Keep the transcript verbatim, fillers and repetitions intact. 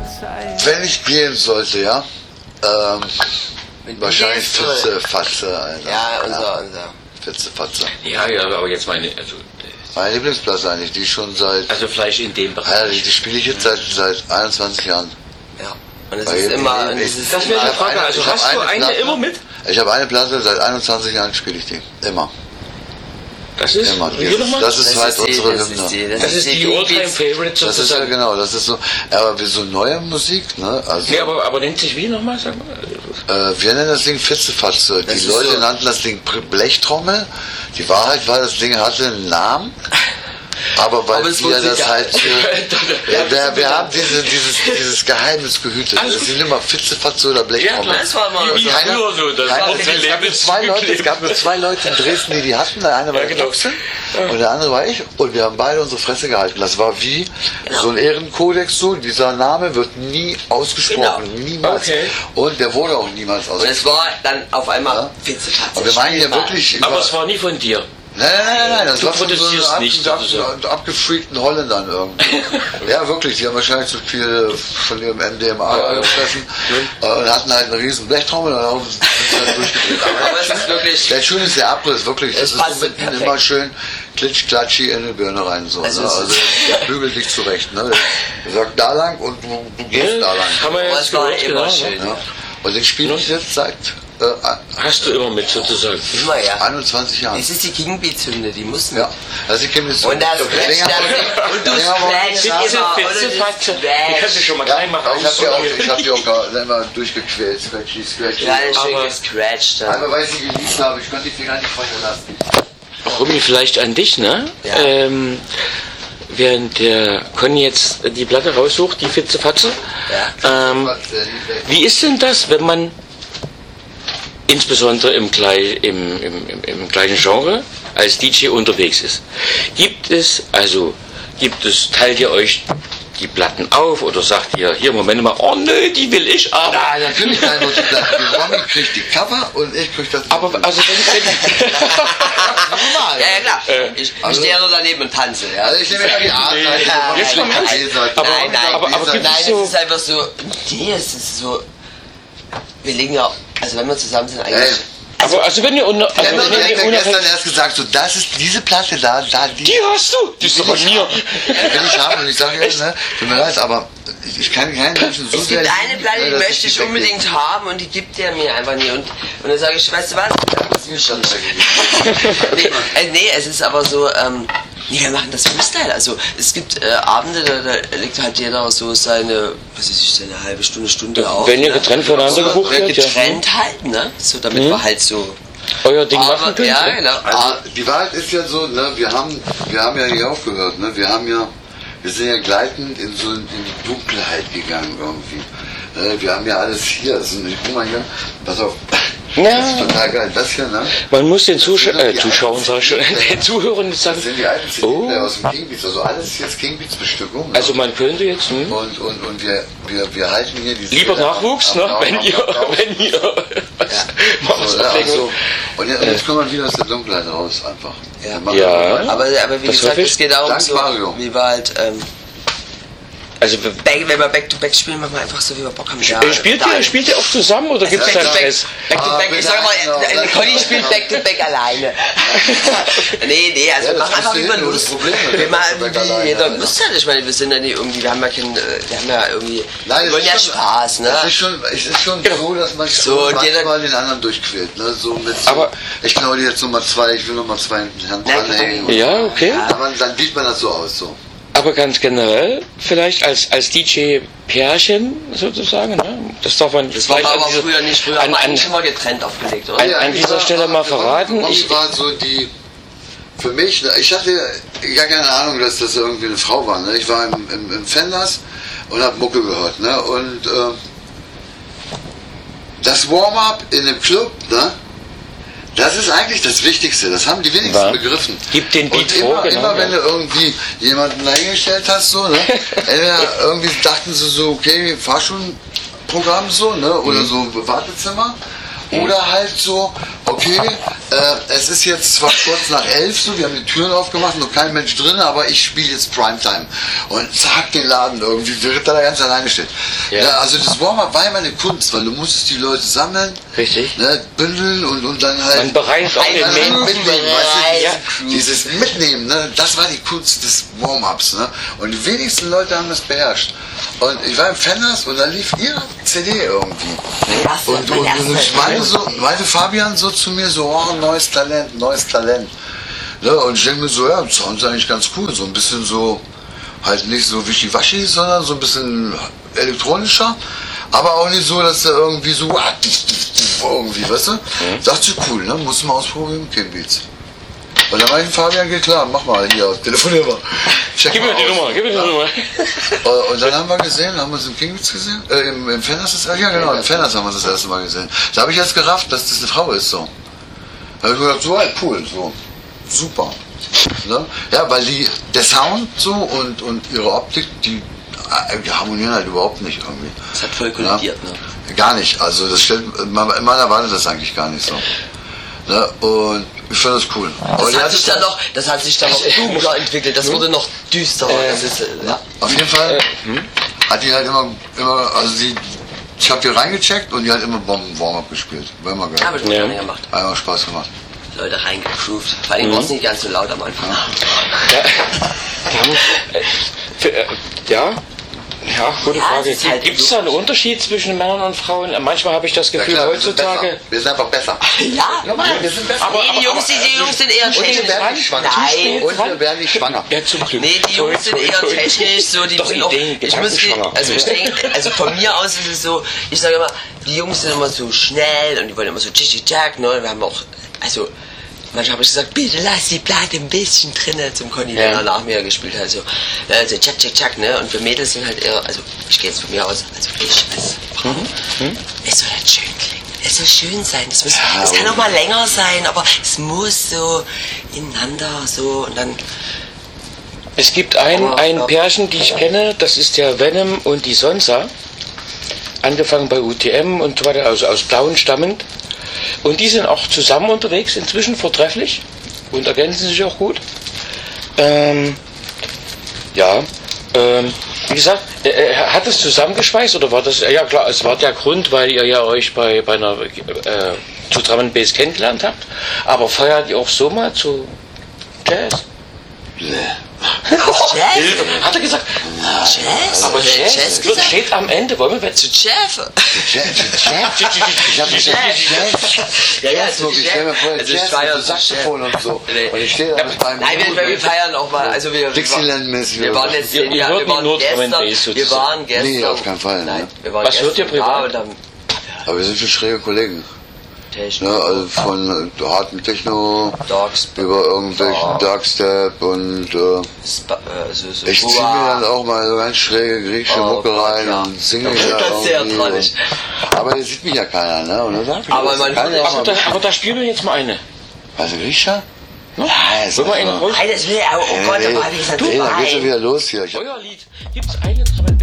Wenn ich wählen sollte, ja, ähm, wahrscheinlich Fitze, Fatze, Alter. Ja, unser, unser. Fitze, Fatze. Ja, ja, aber jetzt meine, also... Meine Lieblingsplatte eigentlich, die schon seit... Also vielleicht in dem Bereich. Ja, die, die spiele ich jetzt seit, seit einundzwanzig Jahren. Ja, und es ist immer... Und es ist das wäre eine Frage, also hast du eine Platte, immer mit? Ich habe eine Platte, seit einundzwanzig Jahren spiele ich die. Immer. Das ist, Immer. hier Das, das ist das halt ist die, unsere das Hymne. ist die, das das ist die All-Time-Favorite Das ist ja sozusagen. genau, das ist so, aber wie so neue Musik, ne? Also, Nee, aber, aber nennt sich wie nochmal, sag mal? äh, wir nennen das Ding Fitzefatze. Die ist Leute so. nannten das Ding Blechtrommel. Die Wahrheit war, das Ding hatte einen Namen. Aber weil Aber es wir wurde das ja- halt äh, ja, wir, wir haben diese, dieses, dieses Geheimnis gehütet. Alles Das sind immer Fitzefatze oder Blechtrommel. klar. Das war mal... Wie keiner- früher so, das Keiner- war es, die gab nur zwei Leute, es gab nur zwei Leute in Dresden, die die hatten. Der eine war Ja, der genau. Boxen und der andere war ich. Und wir haben beide unsere Fresse gehalten. Das war wie so ein Ehrenkodex so. Dieser Name wird nie ausgesprochen. Genau. Niemals. Okay. Und der wurde auch niemals Und ausgesprochen. es war dann auf einmal Ja. Fitzefatze. Aber wir meinen hier wirklich über... Aber es war nie von dir. Nein, nein, nein, nein, das Du war von so protestierst ab, nicht, ab, sozusagen. ab, abgefreakten Holländern irgendwie. Ja, wirklich, die haben wahrscheinlich zu viel von ihrem M D M A Ja, ja. gefressen äh, und hatten halt einen riesen Blechtrommel und dann sind sie halt durchgedreht. Aber es ist wirklich... Der Schöne ist der Abriss, wirklich. Das Es ist passt so mitten perfekt. immer schön klitsch-klatschi in die Birne rein. So, Es ne? ist- Also der bügelt dich zurecht. Ne? Der sagt da lang und du, du gehst da lang. Haben wir Aber jetzt es war gehört, immer genau. schön. Ne? Ja. Und den spiele ich jetzt seit äh, Hast du immer mit sozusagen. Immer, ja. einundzwanzig Jahren. Es ist die King Beats Hymne, die mussten... Ja, also ich kenne das Und das Scratch dann... Und du scratchst immer... Fitze, oder Fitze, du Fatze. Die kannst du schon mal klein machen. Ich habe die auch, ich hab die auch gar- immer durchgequält, scratchy, scratchy. Ja, ein Aber- schönes Scratch dann. Einfach weil ich sie geliebt habe, ich konnte die Finger nicht von ihr lassen. Romy, vielleicht an dich, ne? Ja. Ähm, während der Conny jetzt die Platte raussucht, die Fitze Fatze. Ja. Ähm, wie ist denn das, wenn man insbesondere im, gleich, im, im, im, im gleichen Genre als D J unterwegs ist? Gibt es, also, gibt es, teilt ihr euch die Platten auf oder sagt ihr, hier, Moment mal, oh nö, die will ich, aber... Nein, natürlich teilen wir uns die Platten. Die Romy kriegt die Cover und ich krieg das. Aber, also, wenn, wenn, normal. Ja, ja, klar. Äh, ich ich also- stehe nur daneben und tanze, ja. Also ich nehme ja die A-Seite, Ja, die jetzt Romy mal ernst. die B-Seite. Aber- Nein, nein, aber- aber gibt nein, es so- es ist einfach so, nee, es ist so, wir legen ja, also wenn wir zusammen sind eigentlich, Ey. aber, also, wenn ihr, unter, also, Der wenn hat ihr ja gestern unabhängig... erst gesagt, so, das ist diese Platte da, da, die, Die hast du! Die ist doch von mir! will ich haben. Und ich sage jetzt, ne, tut mir leid, aber ich kann keinen Menschen so es sehr gibt eine lieben, Platte, ne, die dass möchte ich weggehe. unbedingt haben und die gibt der mir einfach nie. Und, und dann sage ich, weißt du was? Das ist schon nee, äh, nee, es ist aber so, ähm, nee, wir machen das Freestyle. Also es gibt äh, Abende, da, da legt halt jeder so seine, was weiß ich, seine halbe Stunde, Stunde auf. Wenn ihr ne? getrennt voneinander so, gebucht werdet, ja. getrennt halt, ne? So, damit wir halt so. Euer Ding Aber, machen könnt. ja, genau. Also, die Wahrheit ist ja so, ne, wir haben, wir haben ja hier aufgehört, ne, wir haben ja, wir sind ja gleitend in so in die Dunkelheit gegangen irgendwie. Äh, wir haben ja alles hier, das ist, guck mal hier, pass auf, Ja. das ist total geil, das hier, ne, Man muss den Zusch Das sind äh, die Zuschauern, alten sag ich schon, den Zuhörern jetzt sagen, das sind die alten C oh, D aus dem King Beats, also alles jetzt King Beats Bestückung. Ne? also man könnte jetzt, hm, und, und, und wir, wir, wir halten hier diese... lieber Nachwuchs, ne, wenn ihr, wenn ihr, was So, ja, auflegen also, und jetzt, und jetzt kommt man wieder aus der Dunkelheit raus, einfach. Ja. Wir machen Ja. wir weiter. Aber, aber wie Das gesagt, hoffe ich. es geht darum, Dank so, Mario. wie wir halt, ähm, also, back, wenn wir Back-to-Back spielen, machen wir einfach so, wie wir Bock haben. Ja, äh, spielt da- ihr, spielt ihr auch zusammen oder gibt es da Back-to-Back, Stress? Back-to-Back, Ah, ich sag mal, bitte, äh, Conny spielt Back-to-Back alleine. nee, nee, also Ja, wir das machen einfach, ist wie wir nur das Lust, Problem, wir machen, Back-to-Back wie alleine, jeder ja. Lust hat. Ich meine, wir sind ja nicht irgendwie, wir haben ja keinen, äh, wir haben ja irgendwie, Nein, wir es wollen ist ja schon- Spaß, ne? Es ist schon, es ist schon so, dass man So, so, und manchmal jeder- den anderen durchquält. Ne? So mit so, Aber- ich klaue dir jetzt Nummer zwei, ich will Nummer zwei hinten Hand Ja, dranhängen. genau. Ja, okay. Aber dann sieht man das so aus. So. Aber ganz generell, vielleicht als, als D J-Pärchen sozusagen, ne? Das darf man Das war vielleicht aber an dieser, früher nicht, früher an, haben wir an, eigentlich immer getrennt aufgelegt, oder? An- Ja, an ich dieser war- Stelle mal Romy- verraten, Romy ich- war so die, für mich, ne, ich hatte gar keine Ahnung, dass das irgendwie eine Frau war. Ne? Ich war im, im, im Fenders und hab Mucke gehört. Ne? Und äh, das Warm-up in dem Club, ne? Das ist eigentlich das Wichtigste, das haben die wenigsten Wahr. begriffen. Gib den Beat und vor, immer, genau, immer ja. wenn du irgendwie jemanden dahingestellt hast, so, ne? Entweder irgendwie dachten sie so, okay, Fahrschulprogramm so, ne? Oder Mhm. so Wartezimmer. Oder halt so, okay, äh, es ist jetzt zwar kurz nach elf so, wir haben die Türen aufgemacht, noch kein Mensch drin, aber ich spiele jetzt Primetime. Und zack, den Laden irgendwie, während er da ganz alleine steht. Ja. Ja, also das Warm-up war immer eine Kunst, weil du musstest die Leute sammeln, Richtig. ne, bündeln und, und dann halt... Man bereitet auch den dann Menschen. mitnehmen, weißt Ja. du, dieses, dieses Mitnehmen, ne, das war die Kunst des Warm-ups. Ne? Und die wenigsten Leute haben das beherrscht. Und ich war im Fenders und da lief ihre C D irgendwie. Erste, Und, und, mein und ich erster. meinte, so, meinte Fabian so zu mir so, oh, neues Talent, neues Talent. Ne? Und ich denke mir so, ja, das Sound ist eigentlich ganz cool. So ein bisschen so, halt nicht so wischiwaschi, sondern so ein bisschen elektronischer. Aber auch nicht so, dass er irgendwie so, irgendwie, weißt du? Dachte ich, cool, ne? Muss mal ausprobieren, okay, Beats. Und dann meinte Fabian, geht klar, mach mal hier, telefonier mal. Check Gib mir mal die aus. Nummer, gib mir die Ja. Nummer. Äh, Und dann haben wir gesehen, haben wir es im Kingwitz gesehen, äh, im, im Fenders, das, ja genau, im Fenders haben wir das erste Mal gesehen. Da habe ich jetzt gerafft, dass das eine Frau ist, so. Da habe ich gedacht, so, halt, cool, so, super. Ne? Ja, weil die, der Sound so und, und ihre Optik, die, äh, die harmonieren halt überhaupt nicht irgendwie. Das hat voll kollidiert, Ja. ne? Gar nicht, also das stellt, man, man erwartet das eigentlich gar nicht so. Ne? Und ich finde das cool. Aber Das die hat sich das- dann noch, das hat sich dann noch dunkler entwickelt, das wurde noch düsterer. Das ist, äh, ja. Auf jeden Fall hat die halt immer, immer, also die, ich habe die reingecheckt und die hat immer Bomben-Warm-Up gespielt. War immer geil. Aber das Ja. hat ja. gemacht. Hat immer Spaß gemacht. Leute reingegroovt. Vor allem war es nicht ganz so laut am Anfang. Ja, da muss, äh, für, äh, ja, ja, gute Ja, Frage. es ist halt Gibt es da einen Unterschied zwischen Männern und Frauen? Manchmal habe ich das Gefühl, klar, wir sind heutzutage. besser. Wir sind einfach besser. Ja, Wir sind besser. Aber- nee, die Jungs, die, die Jungs sind eher Und wir technisch. werden nicht schwanger. Nein. Und wir werden nicht schwanger. Ja, zum Glück. Nee, die Jungs sind eher technisch, so die Doch, sind auch, Ideen, ich muss die, gedankenschwanger. also ich denke, also von mir aus ist es so, ich sage immer, die Jungs sind immer so schnell und die wollen immer so tschitschitschak, ne, wir haben auch, also, manchmal habe ich gesagt, bitte lass die Platte ein bisschen drinnen zum Conny, der Ja. nach mir gespielt hat, so, also tschak, tschak, tschak, ne, und wir Mädels sind halt eher, also, ich gehe jetzt von mir aus, also ich als Frau, es soll halt schön klingen. Es soll schön sein. Es, muss, Ja, es kann und- auch mal länger sein, aber es muss so ineinander so und dann. Es gibt ein, Aber- ein Pärchen, die ich kenne, das ist der Venom und die Sonsa. Angefangen bei U T M und so weiter, also aus Blauen stammend. Und die sind auch zusammen unterwegs, inzwischen vortrefflich und ergänzen sich auch gut. Ähm, ja, ähm, wie gesagt, äh, äh, hat es zusammengeschweißt oder war das, ja klar, es war der Grund, weil ihr ja euch bei, bei einer äh, zu Drum and Bass kennengelernt habt, aber feiert ihr auch so mal zu Jazz? Jazz? Hat er gesagt? Jazz? Aber Hat er Jazz, Jazz wird- gesagt? steht am Ende, wollen wir Zu Jeff? Jazz, Jazz. Ich hab nicht Jazz. Ja, ja, So, ich stell mir vor, Also Jazz ich feiere und Saxophon und so. Nee. Und ich stehe da mit meinem Nein, wir, wir feiern auch mal. Also wir, Dixieland-mäßig wir oder waren so. jetzt Ihr- in, ihr ja, hört wir nicht waren nur Drum and gestern, Bass wir sozusagen. waren gestern. Nee, auf keinen Fall, Nein, ne? wir waren Was hört ihr gestern privat? da und dann Aber wir sind schon schräge Kollegen. Techno, Ne? Also von äh, harten Techno Dogs, über irgendwelchen Darkstep und äh, Spa, äh, so, so ich ziehe mir dann auch mal so ganz schräge griechische Oh Mucke Gott, rein ja. und singe Das ist da sehr irgendwie traurig. und- Aber hier sieht mich ja keiner, ne? Und dann sag ich, Aber das man kann hört ja ja auch Aber mal- da, aber da spielen wir jetzt mal eine. Also Griecher? Ne? Ja, ist Wollen wir also- einen raus? Nein, das will er. Oh Gott, da war ich Nee, da geht's schon nein. wieder los hier. Ich hab Euer Lied. Gibt es eine Drum and